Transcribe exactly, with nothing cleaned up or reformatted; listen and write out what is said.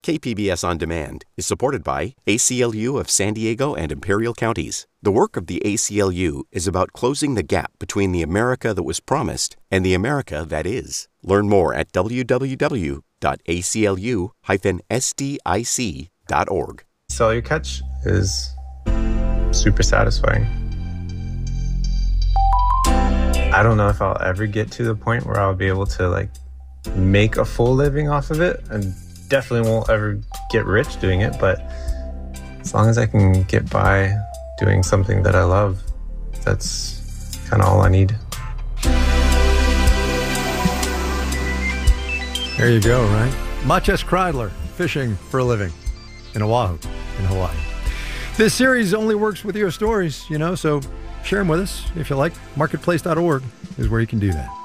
K P B S On Demand is supported by A C L U of San Diego and Imperial Counties. The work of the A C L U is about closing the gap between the America that was promised and the America that is. Learn more at w w w dot a c l u dash s d i c dot org. Cellular catch is super satisfying. I don't know if I'll ever get to the point where I'll be able to like make a full living off of it, and definitely won't ever get rich doing it, but as long as I can get by doing something that I love, that's kind of all I need. There you go, right? Maches Kreidler, fishing for a living in Oahu, in Hawaii. This series only works with your stories, you know, so share them with us if you like. marketplace dot org is where you can do that.